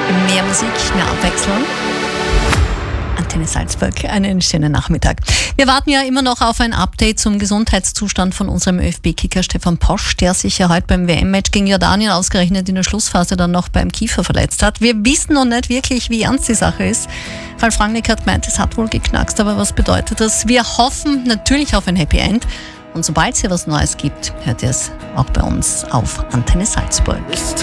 Mehr Musik, mehr Abwechslung. Antenne Salzburg, einen schönen Nachmittag. Wir warten ja immer noch auf ein Update zum Gesundheitszustand von unserem ÖFB-Kicker Stefan Posch, der sich ja heute beim WM-Match gegen Jordanien ausgerechnet in der Schlussphase dann noch beim Kiefer verletzt hat. Wir wissen noch nicht wirklich, wie ernst die Sache ist. Ralf Rangnick hat gemeint, es hat wohl geknackst, aber was bedeutet das? Wir hoffen natürlich auf ein Happy End. Und sobald es hier was Neues gibt, hört ihr es auch bei uns auf Antenne Salzburg.